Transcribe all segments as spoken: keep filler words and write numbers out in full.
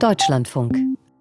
Deutschlandfunk.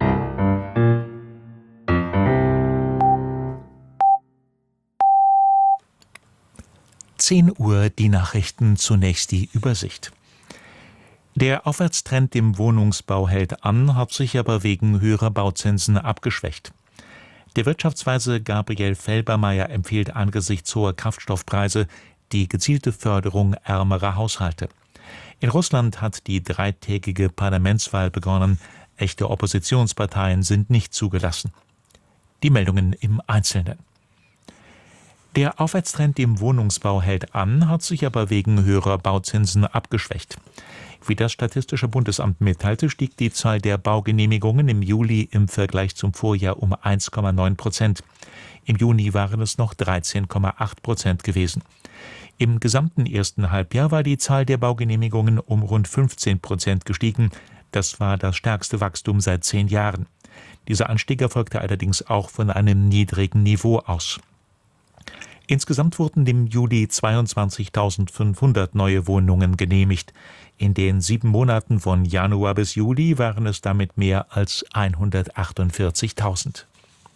zehn Uhr die Nachrichten, zunächst die Übersicht. Der Aufwärtstrend im Wohnungsbau hält an, hat sich aber wegen höherer Bauzinsen abgeschwächt. Der Wirtschaftsweise Gabriel Felbermayr empfiehlt angesichts hoher Kraftstoffpreise die gezielte Förderung ärmerer Haushalte. In Russland hat die dreitägige Parlamentswahl begonnen. Echte Oppositionsparteien sind nicht zugelassen. Die Meldungen im Einzelnen. Der Aufwärtstrend im Wohnungsbau hält an, hat sich aber wegen höherer Bauzinsen abgeschwächt. Wie das Statistische Bundesamt mitteilte, stieg die Zahl der Baugenehmigungen im Juli im Vergleich zum Vorjahr um eins Komma neun Prozent. Im Juni waren es noch dreizehn Komma acht Prozent gewesen. Im gesamten ersten Halbjahr war die Zahl der Baugenehmigungen um rund fünfzehn Prozent gestiegen. Das war das stärkste Wachstum seit zehn Jahren. Dieser Anstieg erfolgte allerdings auch von einem niedrigen Niveau aus. Insgesamt wurden im Juli zweiundzwanzigtausendfünfhundert neue Wohnungen genehmigt. In den sieben Monaten von Januar bis Juli waren es damit mehr als hundertachtundvierzigtausend.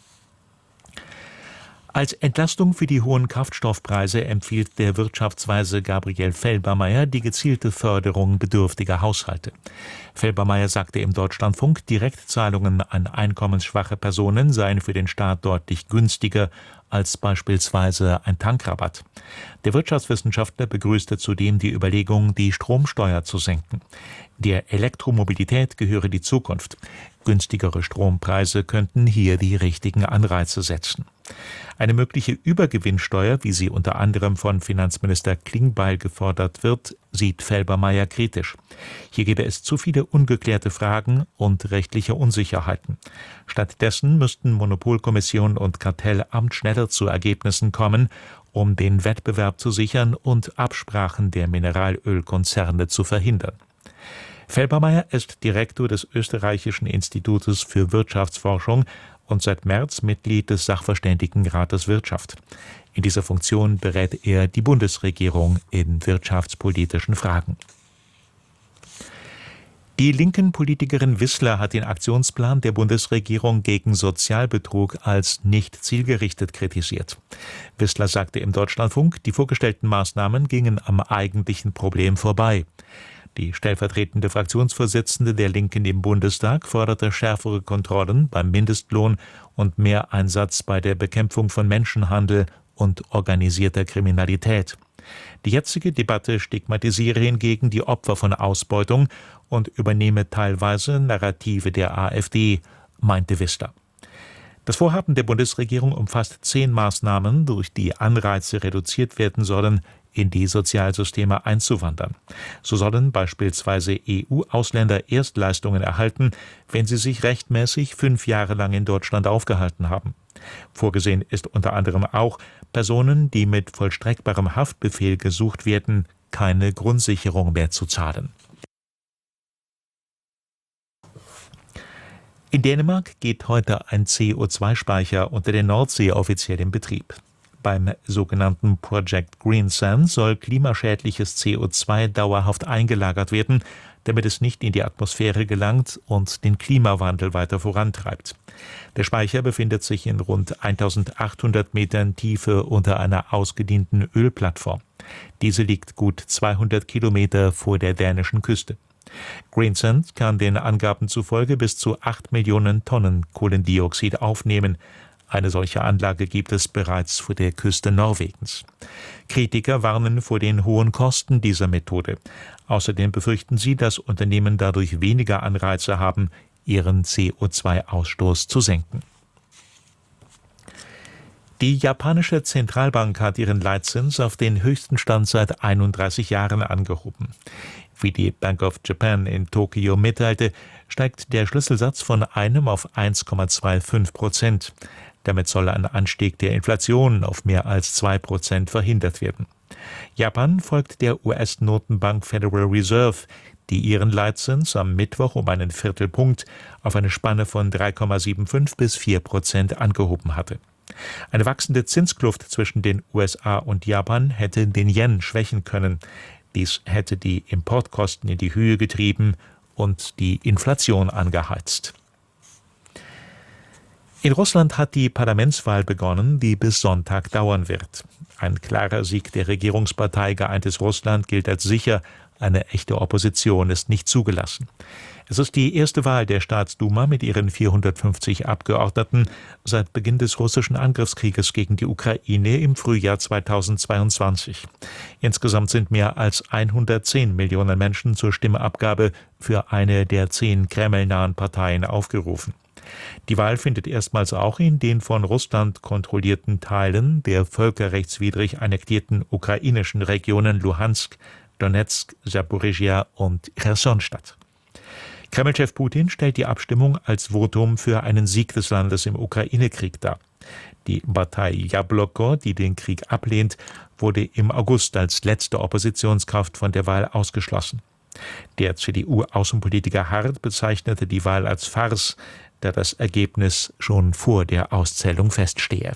Als Entlastung für die hohen Kraftstoffpreise empfiehlt der Wirtschaftsweise Gabriel Felbermayr die gezielte Förderung bedürftiger Haushalte. Felbermayr sagte im Deutschlandfunk, Direktzahlungen an einkommensschwache Personen seien für den Staat deutlich günstiger als beispielsweise ein Tankrabatt. Der Wirtschaftswissenschaftler begrüßte zudem die Überlegung, die Stromsteuer zu senken. Der Elektromobilität gehöre die Zukunft. Günstigere Strompreise könnten hier die richtigen Anreize setzen. Eine mögliche Übergewinnsteuer, wie sie unter anderem von Finanzminister Klingbeil gefordert wird, sieht Felbermayr kritisch. Hier gäbe es zu viele ungeklärte Fragen und rechtliche Unsicherheiten. Stattdessen müssten Monopolkommission und Kartellamt schneller zu Ergebnissen kommen, um den Wettbewerb zu sichern und Absprachen der Mineralölkonzerne zu verhindern. Felbermayr ist Direktor des Österreichischen Institutes für Wirtschaftsforschung und seit März Mitglied des Sachverständigenrates Wirtschaft. In dieser Funktion berät er die Bundesregierung in wirtschaftspolitischen Fragen. Die linken Politikerin Wissler hat den Aktionsplan der Bundesregierung gegen Sozialbetrug als nicht zielgerichtet kritisiert. Wissler sagte im Deutschlandfunk, die vorgestellten Maßnahmen gingen am eigentlichen Problem vorbei. Die stellvertretende Fraktionsvorsitzende der Linken im Bundestag forderte schärfere Kontrollen beim Mindestlohn und mehr Einsatz bei der Bekämpfung von Menschenhandel und organisierter Kriminalität. Die jetzige Debatte stigmatisiere hingegen die Opfer von Ausbeutung und übernehme teilweise Narrative der AfD, meinte Wissler. Das Vorhaben der Bundesregierung umfasst zehn Maßnahmen, durch die Anreize reduziert werden sollen, in die Sozialsysteme einzuwandern. So sollen beispielsweise E U-Ausländer Erstleistungen erhalten, wenn sie sich rechtmäßig fünf Jahre lang in Deutschland aufgehalten haben. Vorgesehen ist unter anderem auch, Personen, die mit vollstreckbarem Haftbefehl gesucht werden, keine Grundsicherung mehr zu zahlen. In Dänemark geht heute ein C O zwei Speicher unter der Nordsee offiziell in Betrieb. Beim sogenannten Project Greensand soll klimaschädliches C O zwei dauerhaft eingelagert werden, damit es nicht in die Atmosphäre gelangt und den Klimawandel weiter vorantreibt. Der Speicher befindet sich in rund eintausendachthundert Metern Tiefe unter einer ausgedienten Ölplattform. Diese liegt gut zweihundert Kilometer vor der dänischen Küste. Greensand kann den Angaben zufolge bis zu acht Millionen Tonnen Kohlendioxid aufnehmen. Eine solche Anlage gibt es bereits vor der Küste Norwegens. Kritiker warnen vor den hohen Kosten dieser Methode. Außerdem befürchten sie, dass Unternehmen dadurch weniger Anreize haben, ihren C O zwei Ausstoß zu senken. Die japanische Zentralbank hat ihren Leitzins auf den höchsten Stand seit einunddreißig Jahren angehoben. Wie die Bank of Japan in Tokio mitteilte, steigt der Schlüsselsatz von einem auf eins Komma fünfundzwanzig Prozent. Damit soll ein Anstieg der Inflation auf mehr als zwei Prozent verhindert werden. Japan folgt der U S-Notenbank Federal Reserve, die ihren Leitzins am Mittwoch um einen Viertelpunkt auf eine Spanne von drei Komma fünfundsiebzig bis vier Prozent angehoben hatte. Eine wachsende Zinskluft zwischen den U S A und Japan hätte den Yen schwächen können. Dies hätte die Importkosten in die Höhe getrieben und die Inflation angeheizt. In Russland hat die Parlamentswahl begonnen, die bis Sonntag dauern wird. Ein klarer Sieg der Regierungspartei Geeintes Russland gilt als sicher, eine echte Opposition ist nicht zugelassen. Es ist die erste Wahl der Staatsduma mit ihren vierhundertfünfzig Abgeordneten seit Beginn des russischen Angriffskrieges gegen die Ukraine im Frühjahr zweitausendzweiundzwanzig. Insgesamt sind mehr als hundertzehn Millionen Menschen zur Stimmabgabe für eine der zehn kremlnahen Parteien aufgerufen. Die Wahl findet erstmals auch in den von Russland kontrollierten Teilen der völkerrechtswidrig annektierten ukrainischen Regionen Luhansk, Donetsk, Saporischschja und Cherson statt. Kreml-Chef Putin stellt die Abstimmung als Votum für einen Sieg des Landes im Ukraine-Krieg dar. Die Partei Jabloko, die den Krieg ablehnt, wurde im August als letzte Oppositionskraft von der Wahl ausgeschlossen. Der C D U-Außenpolitiker Hart bezeichnete die Wahl als Farce, da das Ergebnis schon vor der Auszählung feststehe.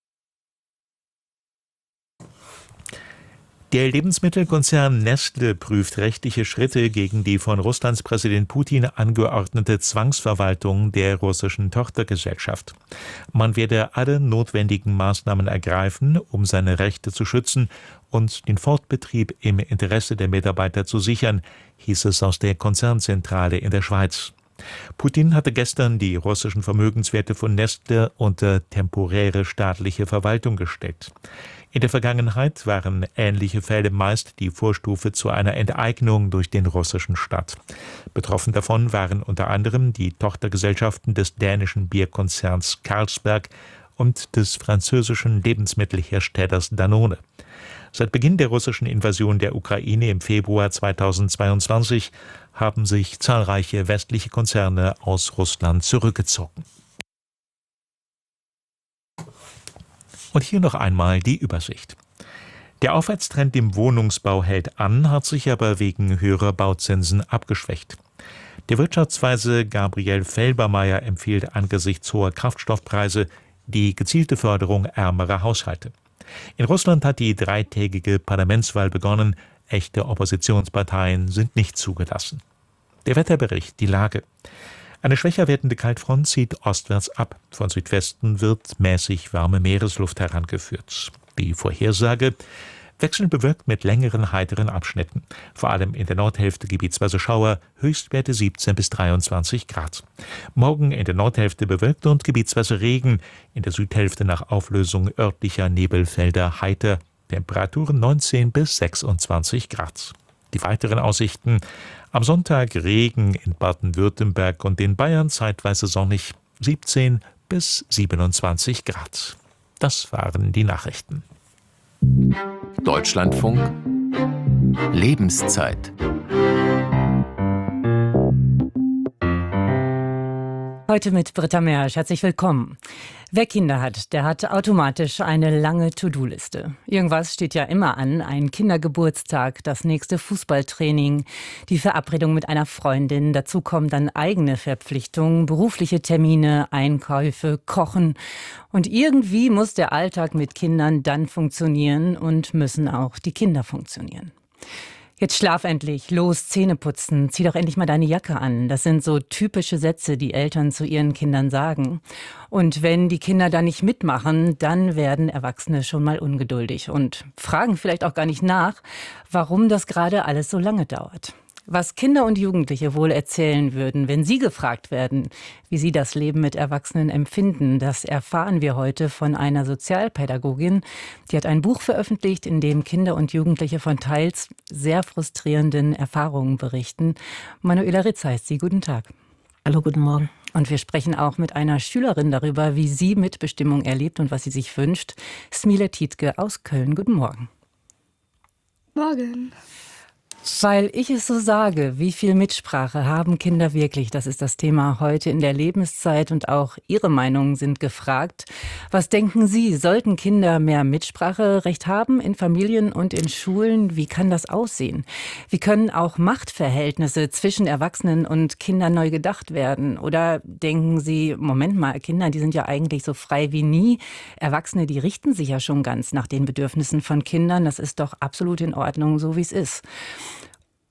Der Lebensmittelkonzern Nestle prüft rechtliche Schritte gegen die von Russlands Präsident Putin angeordnete Zwangsverwaltung der russischen Tochtergesellschaft. Man werde alle notwendigen Maßnahmen ergreifen, um seine Rechte zu schützen und den Fortbetrieb im Interesse der Mitarbeiter zu sichern, hieß es aus der Konzernzentrale in der Schweiz. Putin hatte gestern die russischen Vermögenswerte von Nestle unter temporäre staatliche Verwaltung gestellt. In der Vergangenheit waren ähnliche Fälle meist die Vorstufe zu einer Enteignung durch den russischen Staat. Betroffen davon waren unter anderem die Tochtergesellschaften des dänischen Bierkonzerns Carlsberg und des französischen Lebensmittelherstellers Danone. Seit Beginn der russischen Invasion der Ukraine im Februar zweitausendzweiundzwanzig haben sich zahlreiche westliche Konzerne aus Russland zurückgezogen. Und hier noch einmal die Übersicht. Der Aufwärtstrend im Wohnungsbau hält an, hat sich aber wegen höherer Bauzinsen abgeschwächt. Der Wirtschaftsweise Gabriel Felbermeier empfiehlt angesichts hoher Kraftstoffpreise die gezielte Förderung ärmerer Haushalte. In Russland hat die dreitägige Parlamentswahl begonnen. Echte Oppositionsparteien sind nicht zugelassen. Der Wetterbericht, die Lage. Eine schwächer werdende Kaltfront zieht ostwärts ab. Von Südwesten wird mäßig warme Meeresluft herangeführt. Die Vorhersage: wechselnd bewölkt mit längeren heiteren Abschnitten. Vor allem in der Nordhälfte gebietsweise Schauer, Höchstwerte siebzehn bis dreiundzwanzig Grad. Morgen in der Nordhälfte bewölkt und gebietsweise Regen. In der Südhälfte nach Auflösung örtlicher Nebelfelder heiter. Temperaturen neunzehn bis sechsundzwanzig Grad. Die weiteren Aussichten: am Sonntag Regen in Baden-Württemberg und in Bayern, zeitweise sonnig, siebzehn bis siebenundzwanzig Grad. Das waren die Nachrichten. Deutschlandfunk Lebenszeit. Heute mit Britta Mersch. Herzlich willkommen. Wer Kinder hat, der hat automatisch eine lange To-Do-Liste. Irgendwas steht ja immer an. Ein Kindergeburtstag, das nächste Fußballtraining, die Verabredung mit einer Freundin. Dazu kommen dann eigene Verpflichtungen, berufliche Termine, Einkäufe, Kochen. Und irgendwie muss der Alltag mit Kindern dann funktionieren und müssen auch die Kinder funktionieren. Jetzt schlaf endlich, los, Zähne putzen, zieh doch endlich mal deine Jacke an. Das sind so typische Sätze, die Eltern zu ihren Kindern sagen. Und wenn die Kinder da nicht mitmachen, dann werden Erwachsene schon mal ungeduldig und fragen vielleicht auch gar nicht nach, warum das gerade alles so lange dauert. Was Kinder und Jugendliche wohl erzählen würden, wenn sie gefragt werden, wie sie das Leben mit Erwachsenen empfinden, das erfahren wir heute von einer Sozialpädagogin. Die hat ein Buch veröffentlicht, in dem Kinder und Jugendliche von teils sehr frustrierenden Erfahrungen berichten. Manuela Ritz heißt sie. Guten Tag. Hallo, guten Morgen. Und wir sprechen auch mit einer Schülerin darüber, wie sie Mitbestimmung erlebt und was sie sich wünscht. Smile Tietke aus Köln. Guten Morgen. Morgen. Weil ich es so sage, wie viel Mitsprache haben Kinder wirklich? Das ist das Thema heute in der Lebenszeit und auch Ihre Meinungen sind gefragt. Was denken Sie, sollten Kinder mehr Mitspracherecht haben in Familien und in Schulen? Wie kann das aussehen? Wie können auch Machtverhältnisse zwischen Erwachsenen und Kindern neu gedacht werden? Oder denken Sie, Moment mal, Kinder, die sind ja eigentlich so frei wie nie. Erwachsene, die richten sich ja schon ganz nach den Bedürfnissen von Kindern. Das ist doch absolut in Ordnung, so wie es ist.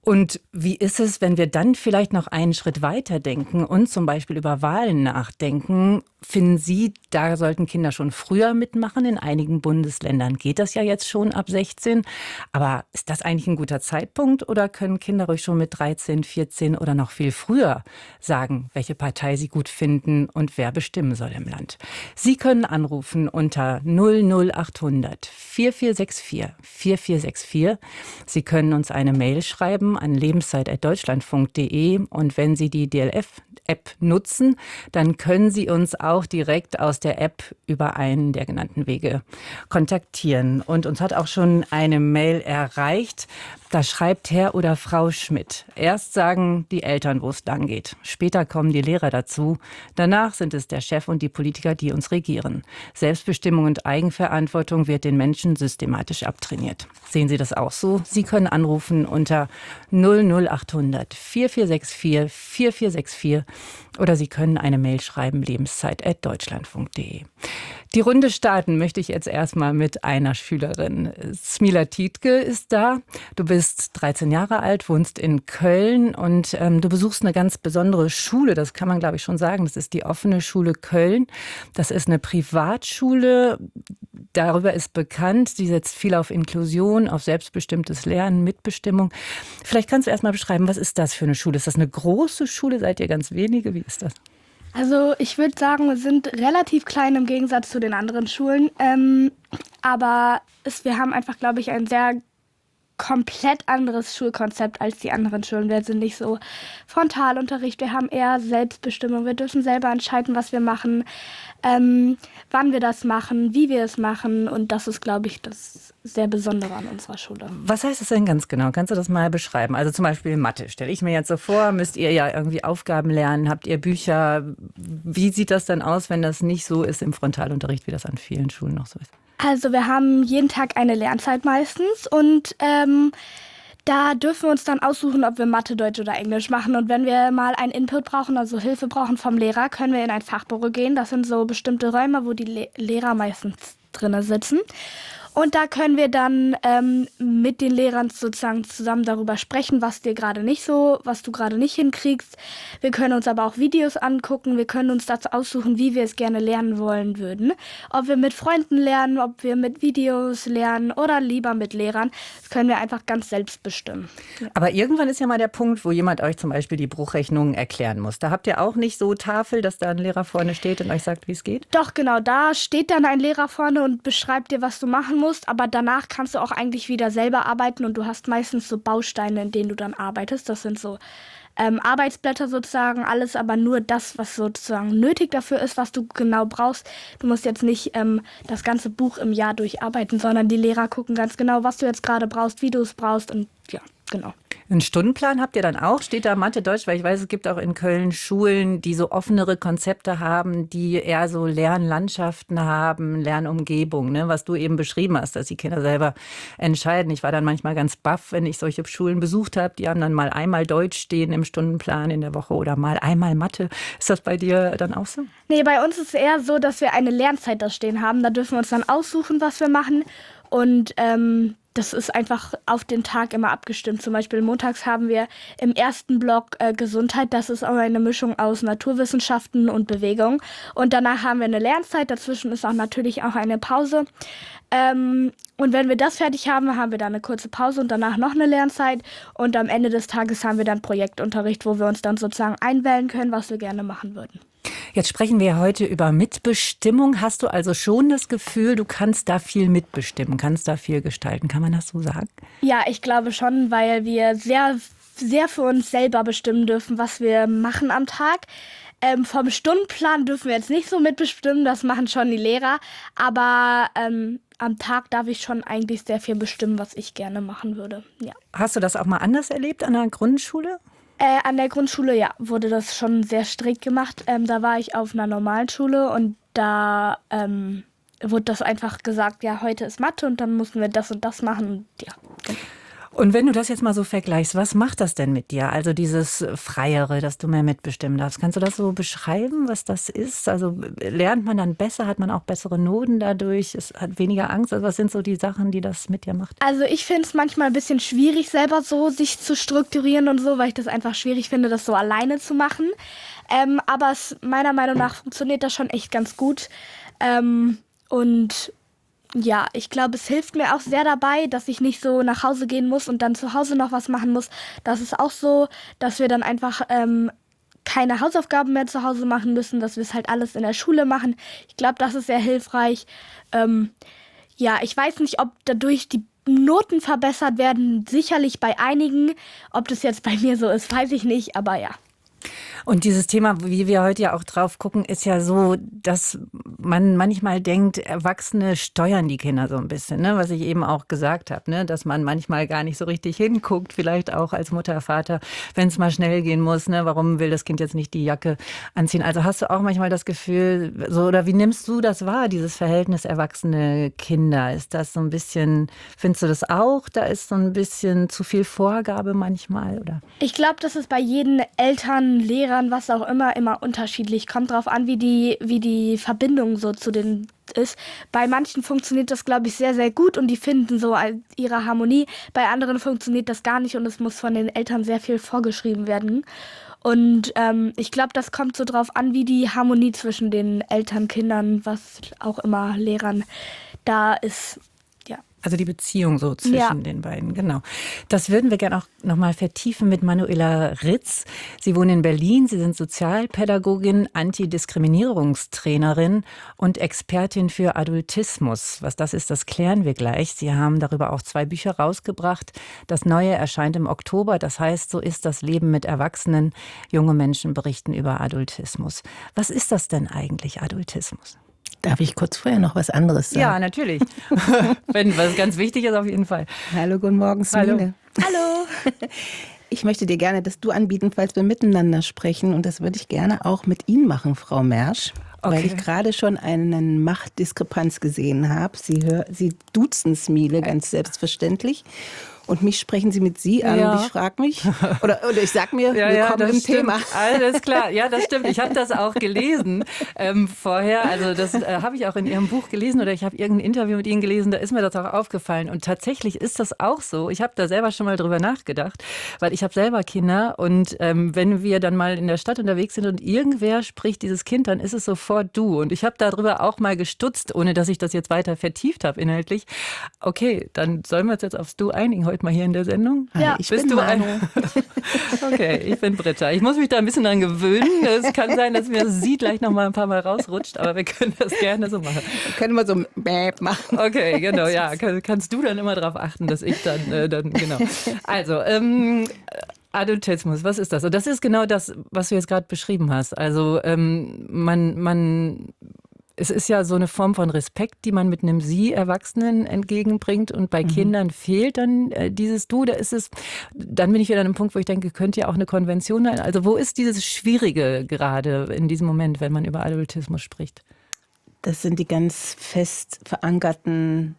Und wie ist es, wenn wir dann vielleicht noch einen Schritt weiter denken und zum Beispiel über Wahlen nachdenken? Finden Sie, da sollten Kinder schon früher mitmachen? In einigen Bundesländern geht das ja jetzt schon ab sechzehn. Aber ist das eigentlich ein guter Zeitpunkt oder können Kinder ruhig schon mit dreizehn, vierzehn oder noch viel früher sagen, welche Partei sie gut finden und wer bestimmen soll im Land? Sie können anrufen unter null null achthundert vierundvierzig sechsundvierzig vierundvierzig vierundvierzig. Sie können uns eine Mail schreiben an lebenszeit at deutschlandfunk punkt de und wenn Sie die D L F-App nutzen, dann können Sie uns auch direkt aus der App über einen der genannten Wege kontaktieren. Und uns hat auch schon eine Mail erreicht. Da schreibt Herr oder Frau Schmidt. Erst sagen die Eltern, wo es lang geht. Später kommen die Lehrer dazu. Danach sind es der Chef und die Politiker, die uns regieren. Selbstbestimmung und Eigenverantwortung wird den Menschen systematisch abtrainiert. Sehen Sie das auch so? Sie können anrufen unter null null achthundert vierundvierzig sechsundvierzig vierundvierzig vierundvierzig oder Sie können eine Mail schreiben, lebenszeit at deutschlandfunk punkt de. Die Runde starten möchte ich jetzt erstmal mit einer Schülerin. Smila Tietke ist da. Du bist dreizehn Jahre alt, wohnst in Köln und ähm, du besuchst eine ganz besondere Schule. Das kann man, glaube ich, schon sagen. Das ist die Offene Schule Köln. Das ist eine Privatschule. Darüber ist bekannt. Sie setzt viel auf Inklusion, auf selbstbestimmtes Lernen, Mitbestimmung. Vielleicht kannst du erst mal beschreiben, was ist das für eine Schule? Ist das eine große Schule? Seid ihr ganz wenige? Wie ist das? Also ich würde sagen, wir sind relativ klein im Gegensatz zu den anderen Schulen. Ähm, aber es, wir haben einfach, glaube ich, ein sehr komplett anderes Schulkonzept als die anderen Schulen. Wir sind nicht so Frontalunterricht, wir haben eher Selbstbestimmung. Wir dürfen selber entscheiden, was wir machen, ähm, wann wir das machen, wie wir es machen. Und das ist, glaube ich, das sehr Besondere an unserer Schule. Was heißt das denn ganz genau? Kannst du das mal beschreiben? Also zum Beispiel Mathe. Stelle ich mir jetzt so vor, müsst ihr ja irgendwie Aufgaben lernen, habt ihr Bücher? Wie sieht das dann aus, wenn das nicht so ist im Frontalunterricht, wie das an vielen Schulen noch so ist? Also wir haben jeden Tag eine Lernzeit meistens und ähm, da dürfen wir uns dann aussuchen, ob wir Mathe, Deutsch oder Englisch machen. Und wenn wir mal einen Input brauchen, also Hilfe brauchen vom Lehrer, können wir in ein Fachbüro gehen. Das sind so bestimmte Räume, wo die Le- Lehrer meistens drinnen sitzen. Und da können wir dann ähm, mit den Lehrern sozusagen zusammen darüber sprechen, was dir gerade nicht so, was du gerade nicht hinkriegst. Wir können uns aber auch Videos angucken. Wir können uns dazu aussuchen, wie wir es gerne lernen wollen würden. Ob wir mit Freunden lernen, ob wir mit Videos lernen oder lieber mit Lehrern. Das können wir einfach ganz selbst bestimmen. Ja. Aber irgendwann ist ja mal der Punkt, wo jemand euch zum Beispiel die Bruchrechnungen erklären muss. Da habt ihr auch nicht so Tafel, dass da ein Lehrer vorne steht und euch sagt, wie es geht? Doch, genau. Da steht dann ein Lehrer vorne und beschreibt dir, was du machen musst. Aber danach kannst du auch eigentlich wieder selber arbeiten und du hast meistens so Bausteine, in denen du dann arbeitest. Das sind so ähm, Arbeitsblätter sozusagen, alles aber nur das, was sozusagen nötig dafür ist, was du genau brauchst. Du musst jetzt nicht ähm, das ganze Buch im Jahr durcharbeiten, sondern die Lehrer gucken ganz genau, was du jetzt gerade brauchst, wie du es brauchst und ja, genau. Einen Stundenplan habt ihr dann auch? Steht da Mathe, Deutsch? Weil ich weiß, es gibt auch in Köln Schulen, die so offenere Konzepte haben, die eher so Lernlandschaften haben, Lernumgebung, ne? Was du eben beschrieben hast, dass die Kinder selber entscheiden. Ich war dann manchmal ganz baff, wenn ich solche Schulen besucht habe. Die haben dann mal einmal Deutsch stehen im Stundenplan in der Woche oder mal einmal Mathe. Ist das bei dir dann auch so? Nee, bei uns ist es eher so, dass wir eine Lernzeit da stehen haben. Da dürfen wir uns dann aussuchen, was wir machen. Und ähm, das ist einfach auf den Tag immer abgestimmt. Zum Beispiel montags haben wir im ersten Block äh, Gesundheit. Das ist auch eine Mischung aus Naturwissenschaften und Bewegung. Und danach haben wir eine Lernzeit. Dazwischen ist auch natürlich auch eine Pause. Ähm, und wenn wir das fertig haben, haben wir dann eine kurze Pause und danach noch eine Lernzeit. Und am Ende des Tages haben wir dann Projektunterricht, wo wir uns dann sozusagen einwählen können, was wir gerne machen würden. Jetzt sprechen wir heute über Mitbestimmung. Hast du also schon das Gefühl, du kannst da viel mitbestimmen, kannst da viel gestalten? Kann man das so sagen? Ja, ich glaube schon, weil wir sehr, sehr für uns selber bestimmen dürfen, was wir machen am Tag. Ähm, vom Stundenplan dürfen wir jetzt nicht so mitbestimmen, das machen schon die Lehrer. Aber ähm, am Tag darf ich schon eigentlich sehr viel bestimmen, was ich gerne machen würde. Ja. Hast du das auch mal anders erlebt an der Grundschule? Äh, an der Grundschule, ja, wurde das schon sehr strikt gemacht. Ähm, da war ich auf einer normalen Schule und da ähm, wurde das einfach gesagt, ja, heute ist Mathe und dann mussten wir das und das machen. Und ja, genau. Und wenn du das jetzt mal so vergleichst, was macht das denn mit dir? Also dieses Freiere, dass du mehr mitbestimmen darfst. Kannst du das so beschreiben, was das ist? Also lernt man dann besser, hat man auch bessere Noten dadurch, es hat weniger Angst? Also was sind so die Sachen, die das mit dir macht? Also ich finde es manchmal ein bisschen schwierig, selber so sich zu strukturieren und so, weil ich das einfach schwierig finde, das so alleine zu machen. Ähm, aber es, meiner Meinung nach funktioniert das schon echt ganz gut. Ähm, und ja, ich glaube, es hilft mir auch sehr dabei, dass ich nicht so nach Hause gehen muss und dann zu Hause noch was machen muss. Das ist auch so, dass wir dann einfach ähm, keine Hausaufgaben mehr zu Hause machen müssen, dass wir es halt alles in der Schule machen. Ich glaube, das ist sehr hilfreich. Ähm, ja, ich weiß nicht, ob dadurch die Noten verbessert werden. Sicherlich bei einigen. Ob das jetzt bei mir so ist, weiß ich nicht, aber ja. Und dieses Thema, wie wir heute ja auch drauf gucken, ist ja so, dass man manchmal denkt, Erwachsene steuern die Kinder so ein bisschen, ne? Was ich eben auch gesagt habe, ne? Dass man manchmal gar nicht so richtig hinguckt, vielleicht auch als Mutter, Vater, wenn es mal schnell gehen muss, ne? Warum will das Kind jetzt nicht die Jacke anziehen? Also hast du auch manchmal das Gefühl, so, oder wie nimmst du das wahr, dieses Verhältnis Erwachsene-Kinder? Ist das so ein bisschen, findest du das auch? Da ist so ein bisschen zu viel Vorgabe manchmal, oder? Ich glaube, das ist bei jedem Eltern, Lehrern, was auch immer, immer unterschiedlich. Kommt drauf an, wie die, wie die Verbindung so zu den ist. Bei manchen funktioniert das, glaube ich, sehr, sehr gut und die finden so ihre Harmonie. Bei anderen funktioniert das gar nicht und es muss von den Eltern sehr viel vorgeschrieben werden. Und ähm, ich glaube, das kommt so drauf an, wie die Harmonie zwischen den Eltern, Kindern, was auch immer, Lehrern da ist. Also die Beziehung so zwischen ja. den beiden, genau. Das würden wir gerne auch nochmal vertiefen mit Manuela Ritz. Sie wohnen in Berlin, Sie sind Sozialpädagogin, Antidiskriminierungstrainerin und Expertin für Adultismus. Was das ist, das klären wir gleich. Sie haben darüber auch zwei Bücher rausgebracht. Das neue erscheint im Oktober, das heißt, so ist das Leben mit Erwachsenen. Junge Menschen berichten über Adultismus. Was ist das denn eigentlich, Adultismus? Darf ich kurz vorher noch was anderes sagen? Ja, natürlich. Wenn was ganz wichtig ist, auf jeden Fall. Hallo, guten Morgen, Smine. Hallo. Ich möchte dir gerne das Du anbieten, falls wir miteinander sprechen. Und das würde ich gerne auch mit Ihnen machen, Frau Mersch. Okay. Weil ich gerade schon eine Machtdiskrepanz gesehen habe. Sie, hör, Sie duzen Smile ganz selbstverständlich. Und mich sprechen Sie mit Sie an ja. und ich frage mich, oder, oder ich sag mir, ja, wir ja, kommen im stimmt. Thema. Alles klar, ja, das stimmt. Ich habe das auch gelesen ähm, vorher. Also das äh, habe ich auch in Ihrem Buch gelesen oder ich habe irgendein Interview mit Ihnen gelesen, da ist mir das auch aufgefallen. Und tatsächlich ist das auch so. Ich habe da selber schon mal drüber nachgedacht, weil ich habe selber Kinder und ähm, wenn wir dann mal in der Stadt unterwegs sind und irgendwer spricht dieses Kind, dann ist es sofort du. Und ich habe darüber auch mal gestutzt, ohne dass ich das jetzt weiter vertieft habe inhaltlich. Okay, dann sollen wir uns jetzt aufs Du einigen heute mal hier in der Sendung? Ja, ich Bist bin du Manu. ein Okay, ich bin Britta. Ich muss mich da ein bisschen dran gewöhnen. Es kann sein, dass mir sie gleich noch mal ein paar Mal rausrutscht, aber wir können das gerne so machen. Können wir so ein Bäb machen. Okay, genau, ja. Kann, kannst du dann immer darauf achten, dass ich dann, äh, dann genau. Also, ähm, Adultismus, was ist das? Und das ist genau das, was du jetzt gerade beschrieben hast. Also, ähm, man, man Es ist ja so eine Form von Respekt, die man mit einem Sie Erwachsenen entgegenbringt und bei mhm. Kindern fehlt dann äh, dieses Du. Da ist es, dann bin ich wieder an einem Punkt, wo ich denke, könnte ja auch eine Konvention sein. Also wo ist dieses Schwierige gerade in diesem Moment, wenn man über Adultismus spricht? Das sind die ganz fest verankerten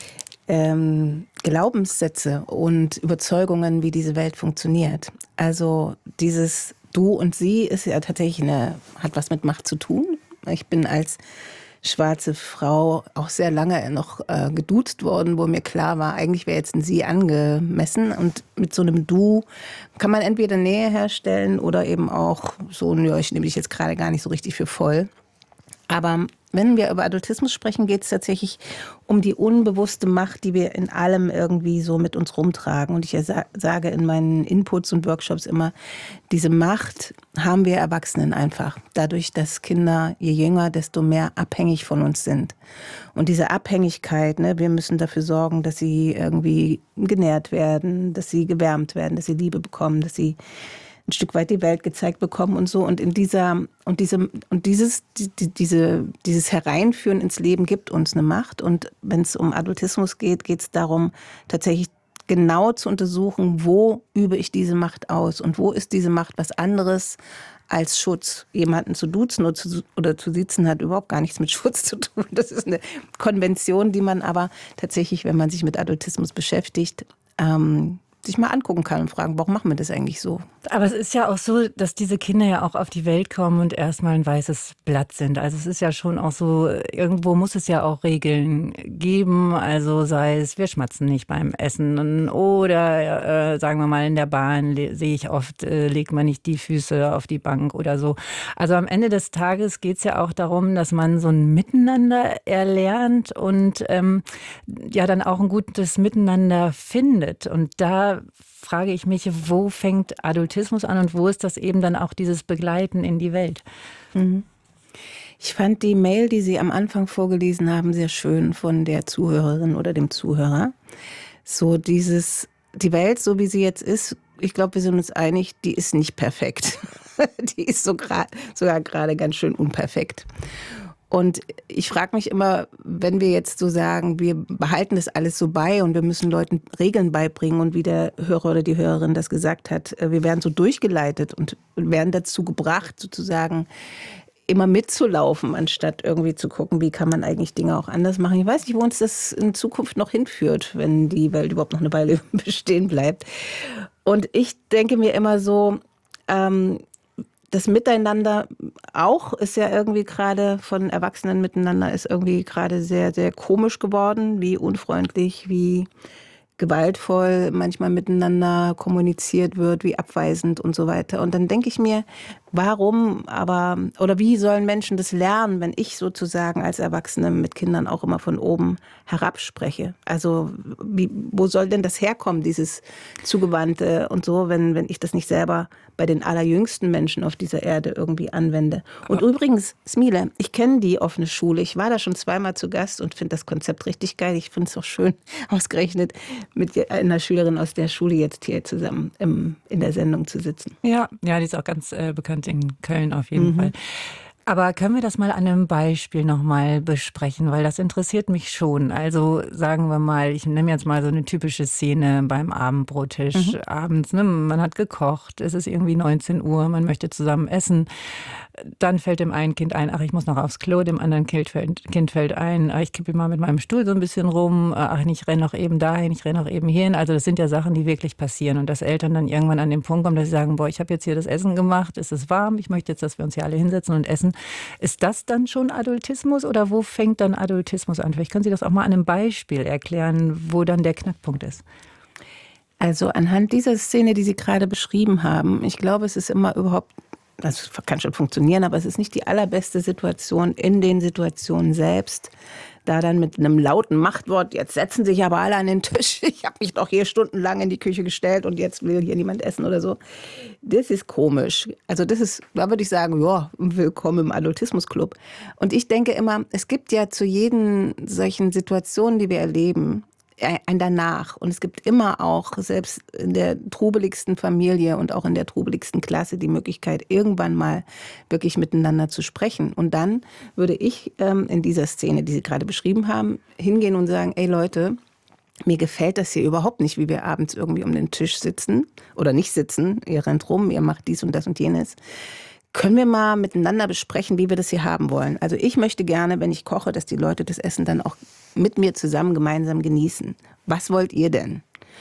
ähm, Glaubenssätze und Überzeugungen, wie diese Welt funktioniert. Also dieses Du und Sie ist ja tatsächlich eine, hat was mit Macht zu tun. Ich bin als schwarze Frau auch sehr lange noch äh, geduzt worden, wo mir klar war, eigentlich wäre jetzt ein Sie angemessen. Und mit so einem Du kann man entweder Nähe herstellen oder eben auch so, ja, ich nehme dich jetzt gerade gar nicht so richtig für voll. Aber wenn wir über Adultismus sprechen, geht es tatsächlich um die unbewusste Macht, die wir in allem irgendwie so mit uns rumtragen. Und ich sage in meinen Inputs und Workshops immer, diese Macht haben wir Erwachsenen einfach. Dadurch, dass Kinder, je jünger, desto mehr abhängig von uns sind. Und diese Abhängigkeit, ne, wir müssen dafür sorgen, dass sie irgendwie genährt werden, dass sie gewärmt werden, dass sie Liebe bekommen, dass sie ein Stück weit die Welt gezeigt bekommen und so. Und in dieser, und diese, und dieses, die, diese, dieses Hereinführen ins Leben gibt uns eine Macht. Und wenn es um Adultismus geht, geht es darum, tatsächlich genau zu untersuchen, wo übe ich diese Macht aus und wo ist diese Macht was anderes als Schutz. Jemanden zu duzen oder zu, oder zu sitzen hat überhaupt gar nichts mit Schutz zu tun. Das ist eine Konvention, die man aber tatsächlich, wenn man sich mit Adultismus beschäftigt, ähm, sich mal angucken kann und fragen, warum machen wir das eigentlich so? Aber es ist ja auch so, dass diese Kinder ja auch auf die Welt kommen und erstmal ein weißes Blatt sind. Also es ist ja schon auch so, irgendwo muss es ja auch Regeln geben. Also sei es, wir schmatzen nicht beim Essen oder äh, sagen wir mal in der Bahn le- sehe ich oft, äh, legt man nicht die Füße auf die Bank oder so. Also am Ende des Tages geht es ja auch darum, dass man so ein Miteinander erlernt und ähm, ja dann auch ein gutes Miteinander findet. Und da frage ich mich, wo fängt Adultismus an und wo ist das eben dann auch dieses Begleiten in die Welt? Mhm. Ich fand die Mail, die Sie am Anfang vorgelesen haben, sehr schön von der Zuhörerin oder dem Zuhörer. So dieses, die Welt, so wie sie jetzt ist, ich glaube, wir sind uns einig, die ist nicht perfekt. Die ist so gra- sogar gerade ganz schön unperfekt. Und ich frage mich immer, wenn wir jetzt so sagen, wir behalten das alles so bei und wir müssen Leuten Regeln beibringen und wie der Hörer oder die Hörerin das gesagt hat, wir werden so durchgeleitet und werden dazu gebracht, sozusagen immer mitzulaufen, anstatt irgendwie zu gucken, wie kann man eigentlich Dinge auch anders machen. Ich weiß nicht, wo uns das in Zukunft noch hinführt, wenn die Welt überhaupt noch eine Weile bestehen bleibt. Und ich denke mir immer so, ähm, das Miteinander auch ist ja irgendwie gerade von Erwachsenen miteinander ist irgendwie gerade sehr, sehr komisch geworden, wie unfreundlich, wie gewaltvoll manchmal miteinander kommuniziert wird, wie abweisend und so weiter. Und dann denke ich mir, warum aber, oder wie sollen Menschen das lernen, wenn ich sozusagen als Erwachsene mit Kindern auch immer von oben herab spreche? Also wie, wo soll denn das herkommen, dieses Zugewandte und so, wenn, wenn ich das nicht selber bei den allerjüngsten Menschen auf dieser Erde irgendwie anwende? Und übrigens, Smile, ich kenne die offene Schule. Ich war da schon zweimal zu Gast und finde das Konzept richtig geil. Ich finde es auch schön ausgerechnet, mit einer Schülerin aus der Schule jetzt hier zusammen im, in der Sendung zu sitzen. Ja, ja, die ist auch ganz äh, bekannt in Köln auf jeden mhm. Fall. Aber können wir das mal an einem Beispiel nochmal besprechen, weil das interessiert mich schon. Also sagen wir mal, ich nehme jetzt mal so eine typische Szene beim Abendbrottisch. Mhm. Abends, ne, man hat gekocht, es ist irgendwie neunzehn Uhr, man möchte zusammen essen. Dann fällt dem einen Kind ein, ach, ich muss noch aufs Klo, dem anderen Kind fällt, kind fällt ein, ach, ich kippe mal mit meinem Stuhl so ein bisschen rum, ach, ich renne noch eben dahin, ich renne noch eben hierhin. Also das sind ja Sachen, die wirklich passieren und dass Eltern dann irgendwann an den Punkt kommen, dass sie sagen, boah, ich habe jetzt hier das Essen gemacht, es ist warm, ich möchte jetzt, dass wir uns hier alle hinsetzen und essen. Ist das dann schon Adultismus oder wo fängt dann Adultismus an? Vielleicht können Sie das auch mal an einem Beispiel erklären, wo dann der Knackpunkt ist. Also anhand dieser Szene, die Sie gerade beschrieben haben, ich glaube, es ist immer überhaupt, das kann schon funktionieren, aber es ist nicht die allerbeste Situation in den Situationen selbst, da dann mit einem lauten Machtwort, jetzt setzen sich aber alle an den Tisch, ich habe mich doch hier stundenlang in die Küche gestellt und jetzt will hier niemand essen oder so. Das ist komisch. Also das ist, da würde ich sagen, ja, willkommen im Adultismus-Club. Und ich denke immer, es gibt ja zu jeden solchen Situationen, die wir erleben, ein Danach. Und es gibt immer auch, selbst in der trubeligsten Familie und auch in der trubeligsten Klasse, die Möglichkeit, irgendwann mal wirklich miteinander zu sprechen. Und dann würde ich ähm, in dieser Szene, die Sie gerade beschrieben haben, hingehen und sagen, ey Leute, mir gefällt das hier überhaupt nicht, wie wir abends irgendwie um den Tisch sitzen oder nicht sitzen. Ihr rennt rum, ihr macht dies und das und jenes. Können wir mal miteinander besprechen, wie wir das hier haben wollen? Also ich möchte gerne, wenn ich koche, dass die Leute das Essen dann auch mit mir zusammen gemeinsam genießen. Was wollt ihr denn?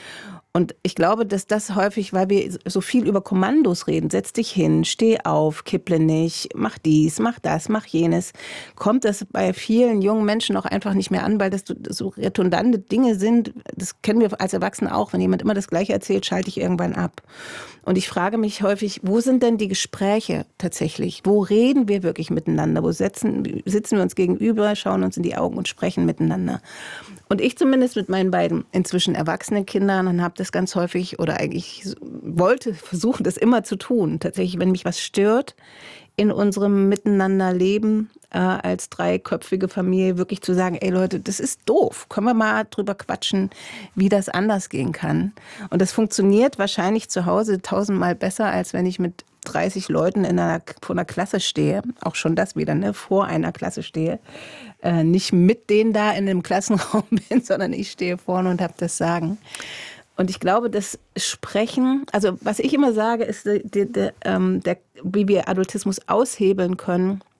Und ich glaube, dass das häufig, weil wir so viel über Kommandos reden, setz dich hin, steh auf, kipple nicht, mach dies, mach das, mach jenes, kommt das bei vielen jungen Menschen auch einfach nicht mehr an, weil das so redundante Dinge sind. Das kennen wir als Erwachsene auch. Wenn jemand immer das Gleiche erzählt, schalte ich irgendwann ab. Und ich frage mich häufig, wo sind denn die Gespräche tatsächlich? Wo reden wir wirklich miteinander? Wo sitzen, sitzen wir uns gegenüber, schauen uns in die Augen und sprechen miteinander? Und ich zumindest mit meinen beiden inzwischen erwachsenen Kindern und habe das ganz häufig oder eigentlich wollte versuchen, das immer zu tun. Tatsächlich, wenn mich was stört in unserem Miteinanderleben äh, als dreiköpfige Familie, wirklich zu sagen, ey Leute, das ist doof. Können wir mal drüber quatschen, wie das anders gehen kann? Und das funktioniert wahrscheinlich zu Hause tausendmal besser, als wenn ich mit dreißig Leuten in einer, vor einer Klasse stehe, auch schon das wieder, ne, vor einer Klasse stehe, äh, nicht mit denen da in einem Klassenraum bin, sondern ich stehe vorne und habe das Sagen. Und ich glaube, das Sprechen, also was ich immer sage, ist, der, der, der, der, wie wir Adultismus aushebeln können,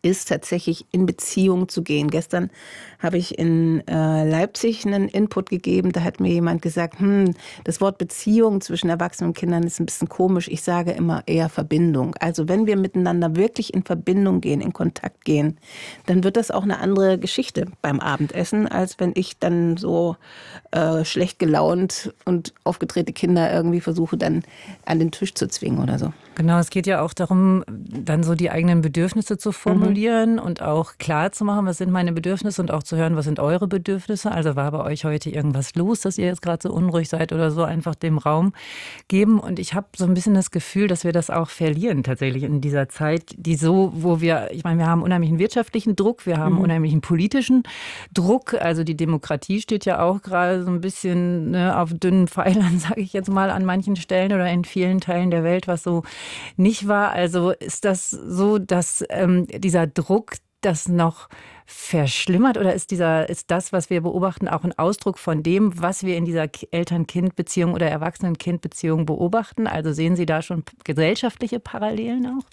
ist tatsächlich in Beziehung zu gehen. Gestern habe ich in äh, Leipzig einen Input gegeben, da hat mir jemand gesagt, hm, das Wort Beziehung zwischen Erwachsenen und Kindern ist ein bisschen komisch. Ich sage immer eher Verbindung. Also wenn wir miteinander wirklich in Verbindung gehen, in Kontakt gehen, dann wird das auch eine andere Geschichte beim Abendessen, als wenn ich dann so äh, schlecht gelaunt und aufgedrehte Kinder irgendwie versuche dann an den Tisch zu zwingen oder so. Genau, es geht ja auch darum, dann so die eigenen Bedürfnisse zu formulieren mhm. und auch klar zu machen, was sind meine Bedürfnisse und auch zu hören, was sind eure Bedürfnisse. Also war bei euch heute irgendwas los, dass ihr jetzt gerade so unruhig seid oder so, einfach dem Raum geben. Und ich habe so ein bisschen das Gefühl, dass wir das auch verlieren tatsächlich in dieser Zeit, die so, wo wir, ich meine, wir haben unheimlichen wirtschaftlichen Druck, wir haben mhm. unheimlichen politischen Druck. Also die Demokratie steht ja auch gerade so ein bisschen ne, auf dünnen Pfeilern, sage ich jetzt mal, an manchen Stellen oder in vielen Teilen der Welt, was so nicht wahr? Also ist das so, dass ähm, dieser Druck das noch verschlimmert oder ist dieser, ist das, was wir beobachten, auch ein Ausdruck von dem, was wir in dieser Eltern-Kind-Beziehung oder Erwachsenen-Kind-Beziehung beobachten? Also sehen Sie da schon gesellschaftliche Parallelen auch?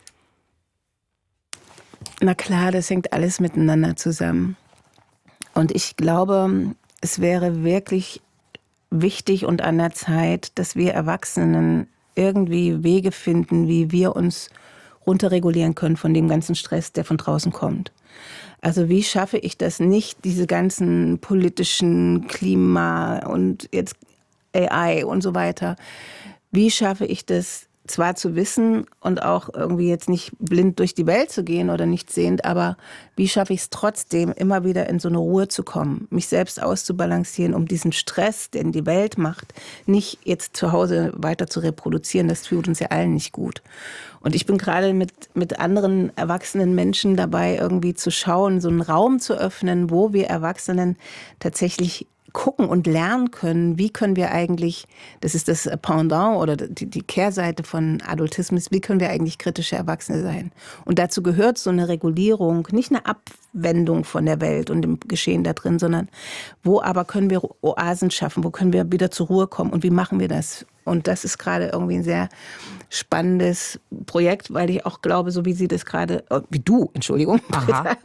Na klar, das hängt alles miteinander zusammen. Und ich glaube, es wäre wirklich wichtig und an der Zeit, dass wir Erwachsenen irgendwie Wege finden, wie wir uns runterregulieren können von dem ganzen Stress, der von draußen kommt. Also wie schaffe ich das nicht, diese ganzen politischen Klima und jetzt A I und so weiter, wie schaffe ich das zwar zu wissen und auch irgendwie jetzt nicht blind durch die Welt zu gehen oder nicht sehend, aber wie schaffe ich es trotzdem, immer wieder in so eine Ruhe zu kommen, mich selbst auszubalancieren, um diesen Stress, den die Welt macht, nicht jetzt zu Hause weiter zu reproduzieren. Das tut uns ja allen nicht gut. Und ich bin gerade mit, mit anderen erwachsenen Menschen dabei, irgendwie zu schauen, so einen Raum zu öffnen, wo wir Erwachsenen tatsächlich gucken und lernen können, wie können wir eigentlich, das ist das Pendant oder die, die Kehrseite von Adultismus, wie können wir eigentlich kritische Erwachsene sein? Und dazu gehört so eine Regulierung, nicht eine Abwendung von der Welt und dem Geschehen da drin, sondern wo aber können wir Oasen schaffen, wo können wir wieder zur Ruhe kommen und wie machen wir das? Und das ist gerade irgendwie ein sehr spannendes Projekt, weil ich auch glaube, so wie Sie das gerade, wie du, Entschuldigung, Aha.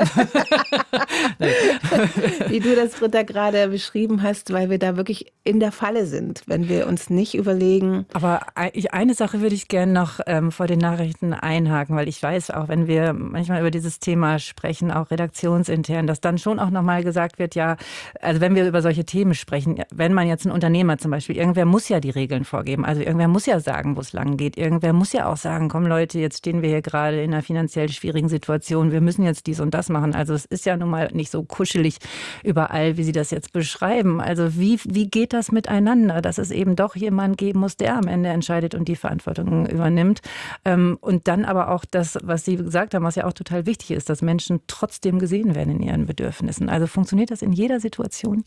wie du das, Britta, gerade beschrieben hast, weil wir da wirklich in der Falle sind, wenn wir uns nicht überlegen. Aber eine Sache würde ich gerne noch ähm, vor den Nachrichten einhaken, weil ich weiß, auch wenn wir manchmal über dieses Thema sprechen, auch redaktionsintern, dass dann schon auch nochmal gesagt wird, ja, also wenn wir über solche Themen sprechen, wenn man jetzt ein Unternehmer zum Beispiel, irgendwer muss ja die Regeln vorgeben. Also irgendwer muss ja sagen, wo es lang geht. Irgendwer muss ja auch sagen, komm Leute, jetzt stehen wir hier gerade in einer finanziell schwierigen Situation. Wir müssen jetzt dies und das machen. Also es ist ja nun mal nicht so kuschelig überall, wie Sie das jetzt beschreiben. Also wie, wie geht das miteinander, dass es eben doch jemanden geben muss, der am Ende entscheidet und die Verantwortung übernimmt. Und dann aber auch das, was Sie gesagt haben, was ja auch total wichtig ist, dass Menschen trotzdem gesehen werden in ihren Bedürfnissen. Also funktioniert das in jeder Situation?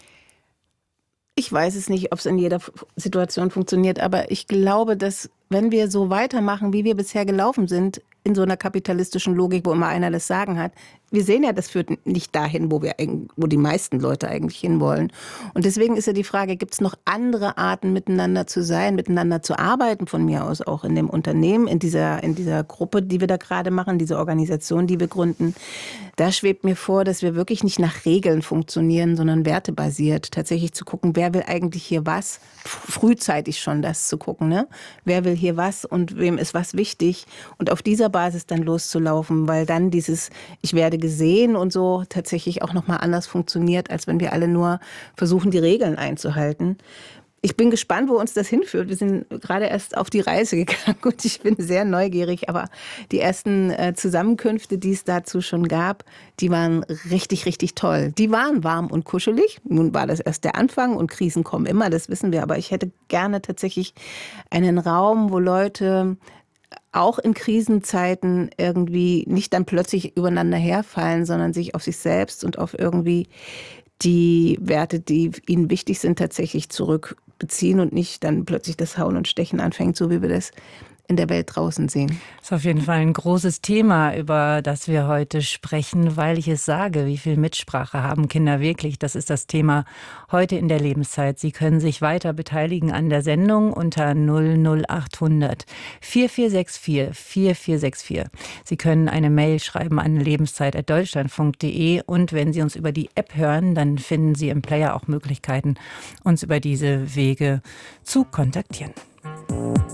Ich weiß es nicht, ob es in jeder Situation funktioniert, aber ich glaube, dass wenn wir so weitermachen, wie wir bisher gelaufen sind, in so einer kapitalistischen Logik, wo immer einer das Sagen hat, wir sehen ja, das führt nicht dahin, wo wir, wo die meisten Leute eigentlich hinwollen. Und deswegen ist ja die Frage, gibt es noch andere Arten, miteinander zu sein, miteinander zu arbeiten, von mir aus auch in dem Unternehmen, in dieser, in dieser Gruppe, die wir da gerade machen, diese Organisation, die wir gründen. Da schwebt mir vor, dass wir wirklich nicht nach Regeln funktionieren, sondern wertebasiert. Tatsächlich zu gucken, wer will eigentlich hier was, frühzeitig schon das zu gucken, ne? Wer will hier was und wem ist was wichtig und auf dieser Basis dann loszulaufen, weil dann dieses ich werde gesehen und so tatsächlich auch nochmal anders funktioniert, als wenn wir alle nur versuchen, die Regeln einzuhalten. Ich bin gespannt, wo uns das hinführt. Wir sind gerade erst auf die Reise gegangen und ich bin sehr neugierig. Aber die ersten äh, Zusammenkünfte, die es dazu schon gab, die waren richtig, richtig toll. Die waren warm und kuschelig. Nun war das erst der Anfang und Krisen kommen immer, das wissen wir. Aber ich hätte gerne tatsächlich einen Raum, wo Leute auch in Krisenzeiten irgendwie nicht dann plötzlich übereinander herfallen, sondern sich auf sich selbst und auf irgendwie die Werte, die ihnen wichtig sind, tatsächlich zurückbeziehen und nicht dann plötzlich das Hauen und Stechen anfängt, so wie wir das in der Welt draußen sehen. Das ist auf jeden Fall ein großes Thema, über das wir heute sprechen, weil ich es sage, wie viel Mitsprache haben Kinder wirklich? Das ist das Thema heute in der Lebenszeit. Sie können sich weiter beteiligen an der Sendung unter null null acht hundert vier vier sechs vier vier vier sechs vier. Sie können eine Mail schreiben an lebenszeit at deutschlandfunk punkt de und wenn Sie uns über die App hören, dann finden Sie im Player auch Möglichkeiten, uns über diese Wege zu kontaktieren.